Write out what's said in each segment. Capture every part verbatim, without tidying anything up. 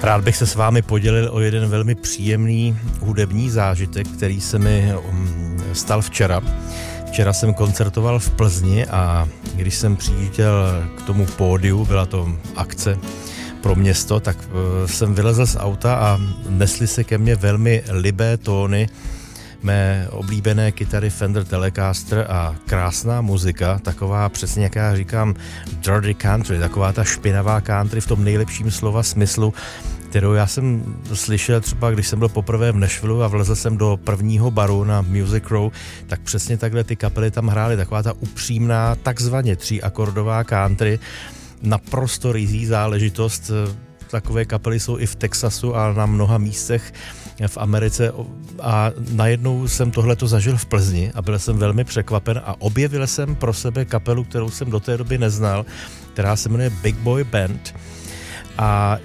Rád bych se s vámi podělil o jeden velmi příjemný hudební zážitek, který se mi stal včera. Včera jsem koncertoval v Plzni a když jsem přijížděl k tomu pódiu, byla to akce pro město, tak jsem vylezl z auta a nesly se ke mně velmi libé tóny mé oblíbené kytary Fender Telecaster a krásná muzika, taková přesně jak já říkám dirty country, taková ta špinavá country v tom nejlepším slova smyslu, kterou já jsem slyšel třeba, když jsem byl poprvé v Nashvilleu a vlezl jsem do prvního baru na Music Row, tak přesně takhle ty kapely tam hrály, taková ta upřímná, takzvaně tříakordová country, naprosto rizí záležitost. Takové kapely jsou i v Texasu a na mnoha místech v Americe a najednou jsem tohleto zažil v Plzni a byl jsem velmi překvapen a objevil jsem pro sebe kapelu, kterou jsem do té doby neznal, která se jmenuje Big Boy Band a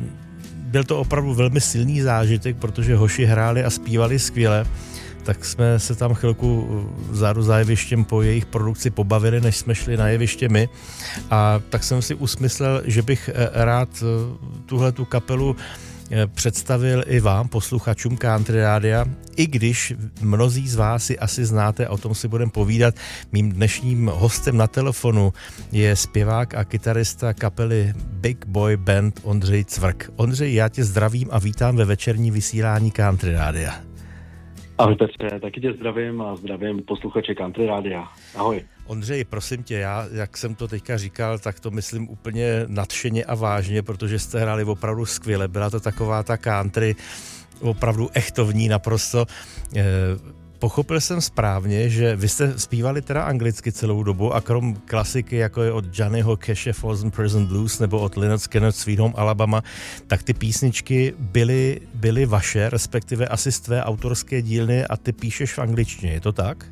byl to opravdu velmi silný zážitek, protože hoši hráli a zpívali skvěle, tak jsme se tam chvilku vzadu za jevištěm po jejich produkci pobavili, než jsme šli na jeviště my. A tak jsem si usmyslel, že bych rád tuhletu kapelu představil i vám, posluchačům Country Rádia, i když mnozí z vás si asi znáte, a o tom si budeme povídat. Mým dnešním hostem na telefonu je zpěvák a kytarista kapely Big Boy Band Ondřej Cvrk. Ondřej, já tě zdravím a vítám ve večerní vysílání Country Rádia. Ahoj Petře, taky tě zdravím a zdravím posluchače Country Rádia. Ahoj. Ondřej, prosím tě, já, jak jsem to teďka říkal, tak to myslím úplně nadšeně a vážně, protože jste hráli opravdu skvěle. Byla to taková ta country opravdu echtovní naprosto. E, pochopil jsem správně, že vy jste zpívali teda anglicky celou dobu a krom klasiky, jako je od Johnnyho Cashe Frozen Prison Blues nebo od Lynyrd Skynyrd Sweet Home Alabama, tak ty písničky byly, byly vaše, respektive asi z tvé autorské dílny a ty píšeš v angličtině, je to tak?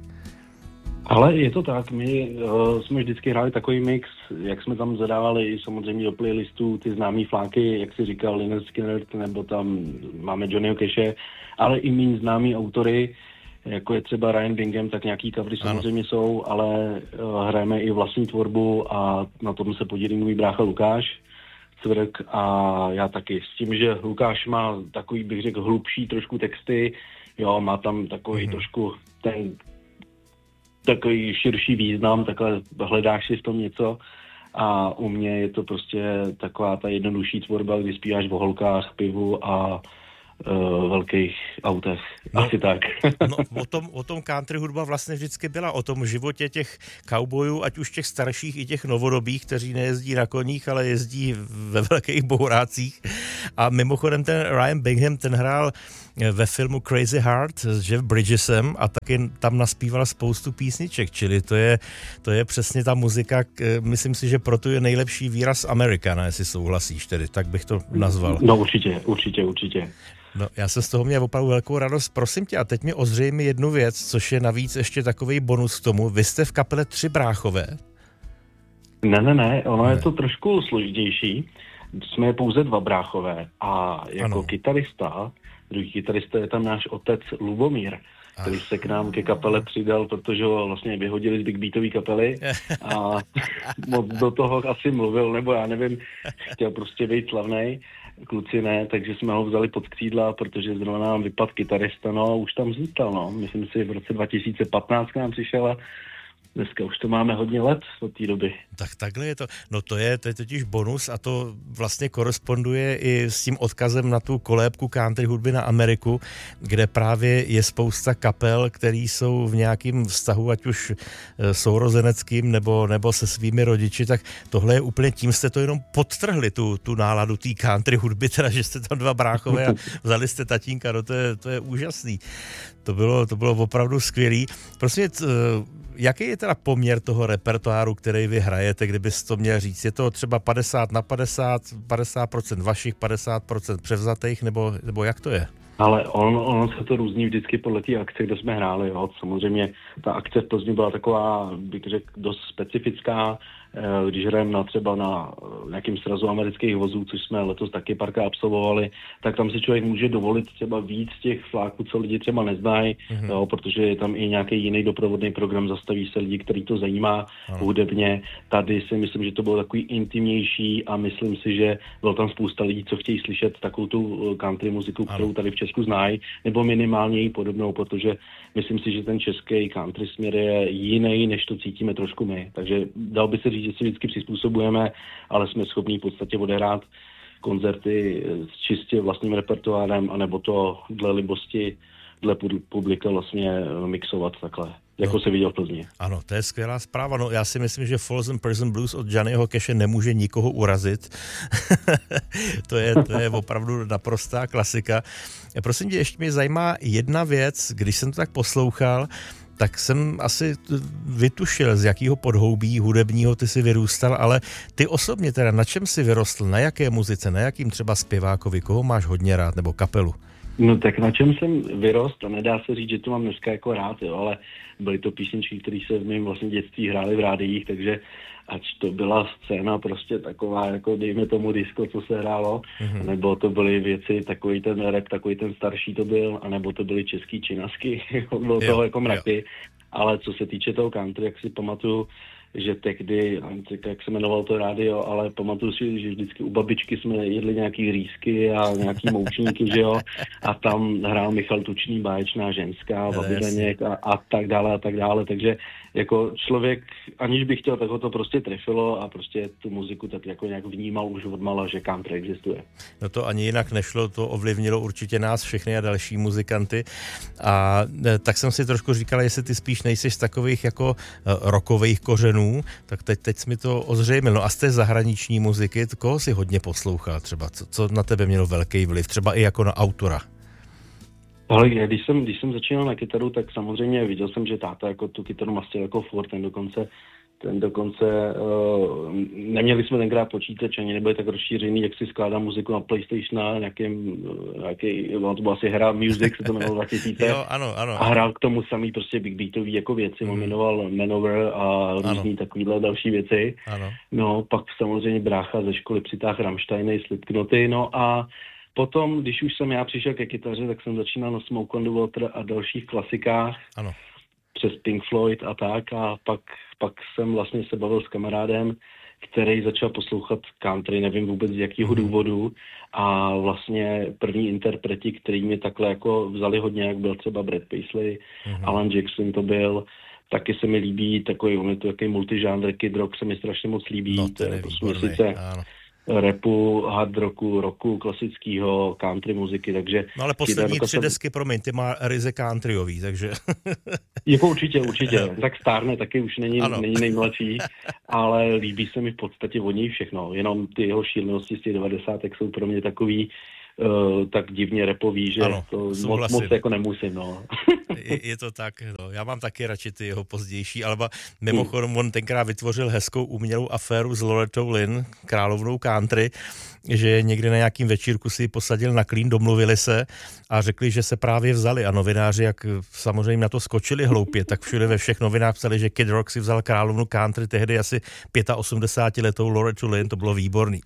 Ale je to tak, my uh, jsme vždycky hráli takový mix, jak jsme tam zadávali samozřejmě do playlistu ty známý fláky, jak si říkal Lynyrd Skynyrd, nebo tam máme Johnnyho Cashe, ale i méně známý autory, jako je třeba Ryan Bingham, tak nějaký covery samozřejmě jsou, ale uh, hrajeme i vlastní tvorbu a na tom se podílí můj brácha Lukáš Cvrk a já taky. S tím, že Lukáš má takový, bych řekl, hlubší trošku texty, jo, má tam takový mm-hmm. trošku ten takový širší význam, takhle hledáš si v tom něco a u mě je to prostě taková ta jednodušší tvorba, kdy zpíváš o holkách, pivu a uh, velkých autech. No, asi tak. no, o tom, o tom country hudba vlastně vždycky byla, o tom životě těch cowboyů, ať už těch starších i těch novodobých, kteří nejezdí na koních, ale jezdí ve velkých bourácích. A mimochodem ten Ryan Bingham, ten hrál ve filmu Crazy Heart s Jeff Bridgesem a taky tam naspíval spoustu písniček, čili to je, to je přesně ta muzika, myslím si, že proto je nejlepší výraz Americana, jestli souhlasíš tedy, tak bych to nazval. No určitě, určitě, určitě. No, já jsem z toho měl opravdu velkou radost. Prosím tě, a teď mi ozřej mi jednu věc, což je navíc ještě takovej bonus k tomu. Vy jste v kapele tři bráchové? Ne, ne, ne, ono ne. Je to trošku složitější. Jsme pouze dva bráchové a jako ano. kytarista, druhý kytarista je tam náš otec Lubomír, který se k nám ke kapele přidal, protože ho vlastně vyhodili z big beatové kapely a moc do toho asi mluvil, nebo já nevím, chtěl prostě být slavnej, kluci ne, takže jsme ho vzali pod křídla, protože zrovna nám vypadl kytarista, no a už tam zůstal, no. Myslím si, v roce dva tisíce patnáct k nám přišel a dneska už to máme hodně let od té doby. Tak takhle je to. No to je, to je totiž bonus a to vlastně koresponduje i s tím odkazem na tu kolébku country hudby na Ameriku, kde právě je spousta kapel, který jsou v nějakém vztahu, ať už sourozeneckým nebo, nebo se svými rodiči, tak tohle je úplně tím, jste to jenom podtrhli, tu, tu náladu té country hudby, teda, že jste tam dva bráchové a vzali jste tatínka, no to je, to je úžasný. To bylo, to bylo opravdu skvělý. Prosím, jaký je teda poměr toho repertoáru, který vy hrajete, kdybys to měl říct? Je to třeba padesát na padesát, padesát procent vašich, padesát procent převzatých, nebo, nebo jak to je? Ale on, ono se to různí vždycky podle té akce, kde jsme hráli. Jo. Samozřejmě ta akce v Plzni byla taková, bych řekl, dost specifická. když hrajeme na třeba na nějakým srazu amerických vozů, což jsme letos taky parka absolvovali, tak tam si člověk může dovolit třeba víc těch fláků, co lidi třeba neznají, mm-hmm. jo, protože je tam i nějaký jiný doprovodný program, zastaví se lidi, který to zajímá ano. hudebně. Tady si myslím, že to bylo takový intimnější a myslím si, že bylo tam spousta lidí, co chtějí slyšet takovou tu country muziku, kterou ano. tady v Česku znají, nebo minimálně ji podobnou, protože myslím si, že ten český country směr je jiný, než to cítíme trošku my. Takže dal by se říct, že si vždycky přizpůsobujeme, ale jsme schopní v podstatě odehrát koncerty s čistě vlastním repertoárem, anebo to dle libosti, dle publika vlastně mixovat takhle, jako no, se viděl v Plzni. Ano, to je skvělá zpráva. No, já si myslím, že Falls and Prison Blues od Johnnyho Cashe nemůže nikoho urazit. to, je, to je opravdu naprostá klasika. Prosím tě, ještě mě zajímá jedna věc, když jsem to tak poslouchal, tak jsem asi vytušil, z jakého podhoubí hudebního ty si vyrůstal, ale ty osobně teda, na čem jsi vyrostl, na jaké muzice, na jakým třeba zpěvákovi, koho máš hodně rád, nebo kapelu? No tak na čem jsem vyrost, a nedá se říct, že to mám dneska jako rád, jo, ale byly to písničky, které se v mém vlastně dětství hrály v rádiích, takže ať to byla scéna prostě taková, jako dejme tomu disco, co se hrálo, mm-hmm. nebo to byly věci, takový ten rap, takový ten starší to byl, anebo to byly český činasky, bylo toho jako mraky, jo. Ale co se týče toho country, jak si pamatuju, že tehdy, jak se jmenovalo to rádio, ale pamatuju si, že vždycky u babičky jsme jedli nějaký rýsky a nějaký moučníky, že jo, a tam hrál Michal Tučný, báječná ženská, Babidaněk a, a tak dále a tak dále, takže jako člověk, aniž by chtěl, tak ho to prostě trefilo a prostě tu muziku tak jako nějak vnímal už odmala, že country existuje. No to ani jinak nešlo, to ovlivnilo určitě nás všechny a další muzikanty a tak jsem si trošku říkala, jestli ty spíš nejsi z takových jako rockových kořenů, tak teď, teď jsi mi to ozřejmil. No a z té zahraniční muziky, koho si hodně poslouchal třeba? Co, co na tebe mělo velký vliv? Třeba i jako na autora? Ale když jsem, když jsem začínal na kytaru, tak samozřejmě viděl jsem, že táta jako tu kytaru mastil jako furt, ten dokonce, ten dokonce uh, neměli jsme tenkrát počítač, ani nebyli tak rozšířený, jak si skládá muziku na PlayStation, na nějakým, nějaký, to bylo asi hra Music, se to jmenovalo dva tisíce. Jo, ano, ano. A hrál k tomu samý prostě big beatový jako věci, mm. on jmenoval Manover a různý takovýhle další věci. Ano. No, pak samozřejmě brácha ze školy přitáhl Rammsteiny, Slipknoty, no a potom, když už jsem já přišel ke kytaře, tak jsem začínal na Smoke on the Water a dalších klasikách. Ano. Přes Pink Floyd a tak a pak, pak jsem vlastně se bavil s kamarádem, který začal poslouchat country, nevím vůbec z jakého mm. důvodu a vlastně první interpreti, který mi takhle jako vzali hodně, jak byl třeba Brad Paisley, mm. Alan Jackson to byl, taky se mi líbí takový, on je to takový multižánr, Kid Rock se mi strašně moc líbí, no, to je výborný, ano. Rapu, hard rocku, rocku, klasického country muziky, takže... No ale poslední tři desky, promiň, ty má ryze countryový, takže... Jako určitě, určitě. Tak stárne taky už není, není nejmladší, ale líbí se mi v podstatě od něj všechno. Jenom ty jeho šílenosti z těch devadesátek jsou pro mě takový uh, tak divně rapový, že ano, to moc, moc jako nemusím, no. je, je to tak, no. Já mám taky radši ty jeho pozdější alba. Mimochodem, on tenkrát vytvořil hezkou umělou aféru s Lorettou Lynn, královnou country, že někde na nějakým večírku si ji posadil na klín, domluvili se a řekli, že se právě vzali a novináři, jak samozřejmě na to skočili hloupě, tak všude ve všech novinách psali, že Kid Rock si vzal královnu country, tehdy asi osmdesátiletou Lorettu Lynn, to bylo výborný.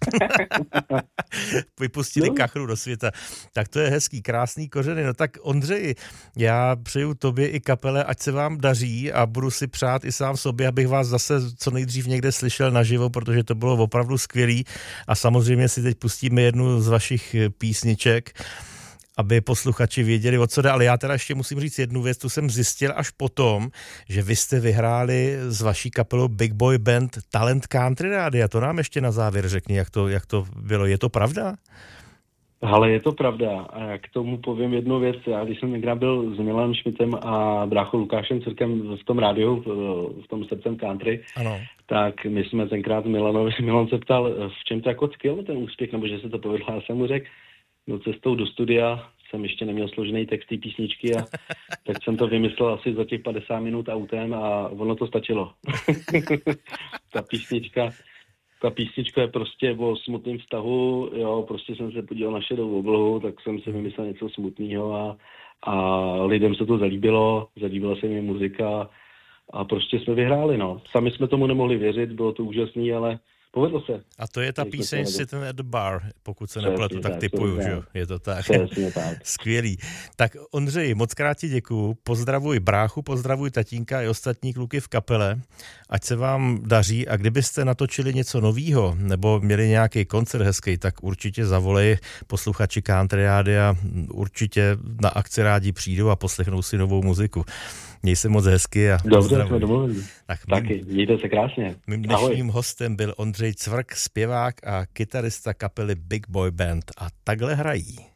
Vypustili no. kachru do světa. Tak to je hezký, krásný kořeny. No tak Ondřeji, já přeju tobě i kapele, ať se vám daří a budu si přát i sám sobě, abych vás zase co nejdřív někde slyšel naživo, protože to bylo opravdu skvělý a samozřejmě si teď pustíme jednu z vašich písniček, aby posluchači věděli, o co jde, ale já teda ještě musím říct jednu věc, tu jsem zjistil až potom, že vy jste vyhráli s vaší kapelou Big Boy Band Talent Country Rádia. To nám ještě na závěr řekni, jak to, jak to bylo. Je to pravda? Ale je to pravda. A já k tomu povím jednu věc. Já když jsem někdy byl s Milanem Šmitem a bráchou Lukášem Cirkem v tom rádiu, v tom Srdcem Country, ano. tak my jsme tenkrát Milanovi, Milan se ptal, v čem to jako tkvěl ten úspěch, nebo že se to povedlo. Já jsem mu řekl, no cestou do studia jsem ještě neměl složený text té písničky a tak jsem to vymyslel asi za těch padesát minut autem a ono to stačilo. Ta písnička Ta písnička je prostě o smutném vztahu, jo, prostě jsem se podíval na šedou oblohu, tak jsem si vymyslel něco smutného a, a lidem se to zalíbilo, zalíbila se mi muzika a prostě jsme vyhráli, no. Sami jsme tomu nemohli věřit, bylo to úžasný, ale povedlo se. A to je ta píseň Sitting at the Bar, pokud se Přesně nepletu, tak, tak typuju, že jo? Je to tak. Přesně tak. Skvělý. Tak Ondřej, moc krát ti děkuju. Pozdravuj bráchu, pozdravuj tatínka i ostatní kluky v kapele. Ať se vám daří a kdybyste natočili něco novýho nebo měli nějaký koncert hezký, tak určitě zavolej posluchači Country Rádia, určitě na akci rádi přijdou a poslechnou si novou muziku. Měj se moc hezky a dobře, jsme domluvili. Tak taky, mějte se krásně. Mým dnešním Ahoj. hostem byl Ondřej Cvrk, zpěvák a kytarista kapely Big Boy Band a takhle hrají.